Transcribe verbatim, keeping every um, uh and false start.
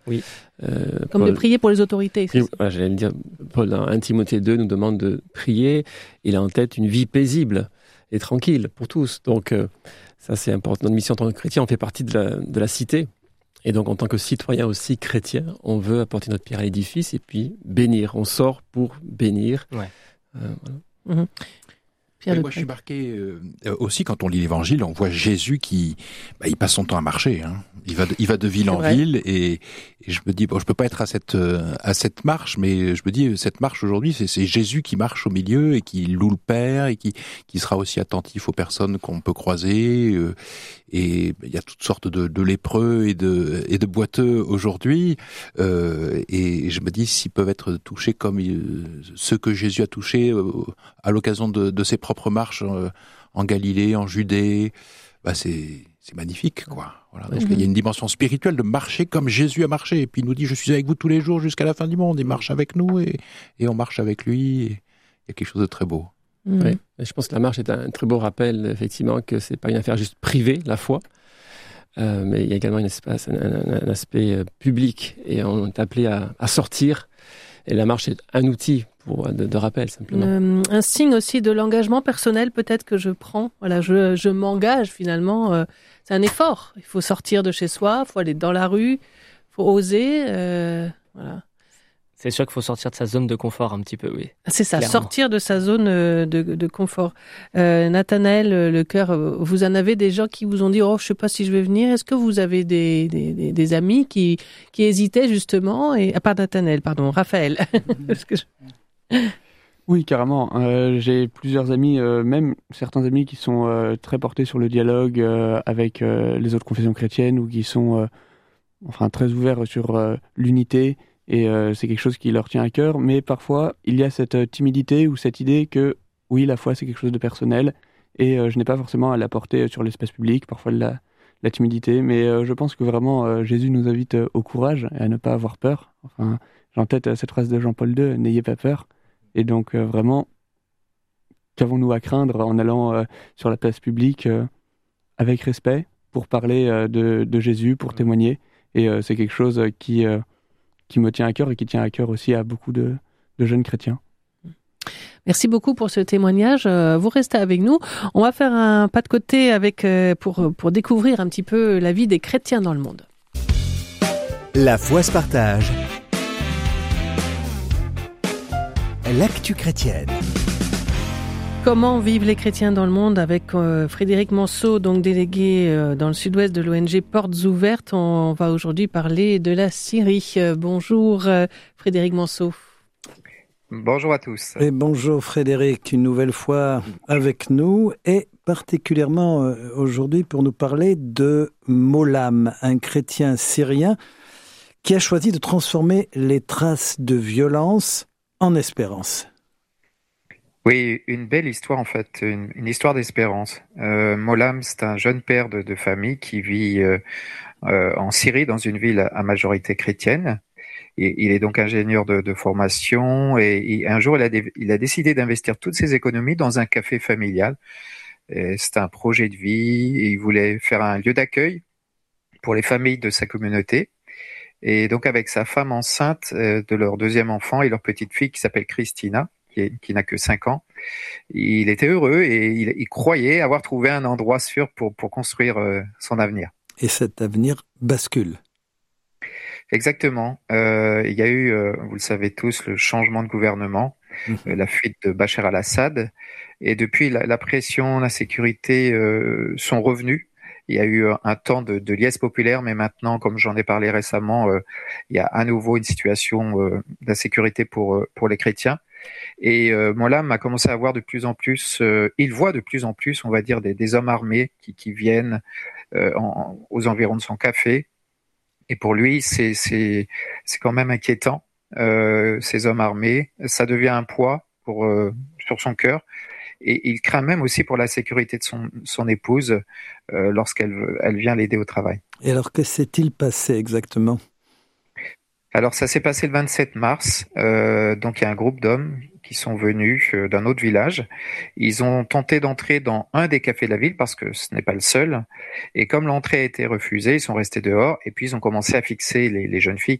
Oui. Euh, Comme Paul, de prier pour les autorités. prie, voilà, j'allais le dire, Paul, dans un Timothée deux, nous demande de prier. Il a en tête une vie paisible et tranquille pour tous. Donc, euh, ça, c'est important. Notre mission en tant que chrétien, on fait partie de la, de la cité. Et donc, en tant que citoyen aussi chrétien, on veut apporter notre pierre à l'édifice et puis bénir. On sort pour bénir. Ouais. Euh, voilà. Mmh. Pierre moi, je suis marqué euh, aussi quand on lit l'Évangile, on voit Jésus qui, bah, il passe son temps à marcher. Hein. Il va, de, il va de ville C'est en vrai. ville, et, et je me dis, bon, je peux pas être à cette euh, à cette marche, mais je me dis, cette marche aujourd'hui, c'est, c'est Jésus qui marche au milieu et qui loue le Père et qui qui sera aussi attentif aux personnes qu'on peut croiser. Euh, et il y a toutes sortes de, de lépreux et de et de boiteux aujourd'hui. Euh, et je me dis, s'ils peuvent être touchés comme euh, ceux que Jésus a touchés euh, à l'occasion de, de ses propres marches euh, en Galilée, en Judée, bah c'est c'est magnifique, quoi. Voilà. Donc, Mhm. il y a une dimension spirituelle de marcher comme Jésus a marché. Et puis il nous dit, je suis avec vous tous les jours jusqu'à la fin du monde. Il marche avec nous et, et on marche avec lui. Et il y a quelque chose de très beau. Mmh. Oui. Et je pense que la marche est un très beau rappel, effectivement, que c'est pas une affaire juste privée, la foi, euh, mais il y a également une espace, un, un, un aspect euh, public, et on est appelé à, à sortir. Et la marche est un outil pour, de, de rappel, simplement. Euh, un signe aussi de l'engagement personnel peut-être que je prends. Voilà, je, je m'engage finalement. Euh, c'est un effort. Il faut sortir de chez soi, il faut aller dans la rue, il faut oser. Euh, voilà. C'est sûr qu'il faut sortir de sa zone de confort un petit peu, oui. C'est ça, Clairement. sortir de sa zone euh, de, de confort. Euh, Nathanaël, euh, le cœur, euh, vous en avez des gens qui vous ont dit « Oh, je sais pas si je vais venir ». Est-ce que vous avez des, des, des, des amis qui, qui hésitaient justement et... Ah, pas Nathanaël, pardon, Raphaël. Parce que je- Oui, carrément. Euh, j'ai plusieurs amis, euh, même certains amis qui sont euh, très portés sur le dialogue euh, avec euh, les autres confessions chrétiennes ou qui sont euh, enfin très ouverts sur euh, l'unité. Et euh, c'est quelque chose qui leur tient à cœur, mais parfois il y a cette euh, timidité ou cette idée que oui, la foi c'est quelque chose de personnel et euh, je n'ai pas forcément à la porter sur l'espace public, parfois la, la timidité, mais euh, je pense que vraiment euh, Jésus nous invite euh, au courage et à ne pas avoir peur. Enfin, j'ai en tête euh, cette phrase de Jean-Paul deux, n'ayez pas peur. Et donc euh, vraiment, qu'avons-nous à craindre en allant euh, sur la place publique euh, avec respect pour parler euh, de, de Jésus, pour témoigner, et euh, c'est quelque chose qui... Euh, qui me tient à cœur et qui tient à cœur aussi à beaucoup de, de jeunes chrétiens. Merci beaucoup pour ce témoignage. Euh, Vous restez avec nous. On va faire un pas de côté avec, euh, pour, pour découvrir un petit peu la vie des chrétiens dans le monde. La foi se partage. L'actu chrétienne. Comment vivent les chrétiens dans le monde avec euh, Frédéric Manceau, donc délégué euh, dans le sud-ouest de l'O N G Portes Ouvertes. On va aujourd'hui parler de la Syrie. Euh, bonjour euh, Frédéric Manceau. Bonjour à tous. Et bonjour Frédéric, une nouvelle fois avec nous et particulièrement euh, aujourd'hui pour nous parler de Molam, un chrétien syrien qui a choisi de transformer les traces de violence en espérance. Oui, une belle histoire en fait, une, une histoire d'espérance. Euh, Molam, c'est un jeune père de, de famille qui vit euh, euh, en Syrie, dans une ville à majorité chrétienne. Et, il est donc ingénieur de, de formation et, et un jour, il a, dé, il a décidé d'investir toutes ses économies dans un café familial. Et c'est un projet de vie. Et il voulait faire un lieu d'accueil pour les familles de sa communauté. Et donc avec sa femme enceinte euh, de leur deuxième enfant et leur petite fille qui s'appelle Christina, Qui, est, qui n'a que cinq ans. Il était heureux et il, il croyait avoir trouvé un endroit sûr pour, pour construire euh, son avenir. Et cet avenir bascule. Exactement. Euh, il y a eu, euh, vous le savez tous, le changement de gouvernement, mmh. euh, la fuite de Bachar al-Assad. Et depuis, la, la pression, l'insécurité euh, sont revenus. Il y a eu un temps de, de liesse populaire, mais maintenant, comme j'en ai parlé récemment, euh, il y a à nouveau une situation euh, d'insécurité pour, pour les chrétiens. Et euh, Molam a commencé à voir de plus en plus, euh, il voit de plus en plus, on va dire, des, des hommes armés qui, qui viennent euh, en, aux environs de son café. Et pour lui, c'est, c'est, c'est quand même inquiétant, euh, ces hommes armés. Ça devient un poids pour, euh, sur son cœur. Et il craint même aussi pour la sécurité de son, son épouse euh, lorsqu'elle elle vient l'aider au travail. Et alors, que s'est-il passé exactement ? Alors ça s'est passé le vingt-sept mars, euh, donc il y a un groupe d'hommes qui sont venus euh, d'un autre village. Ils ont tenté d'entrer dans un des cafés de la ville parce que ce n'est pas le seul. Et comme l'entrée a été refusée, ils sont restés dehors et puis ils ont commencé à fixer les, les jeunes filles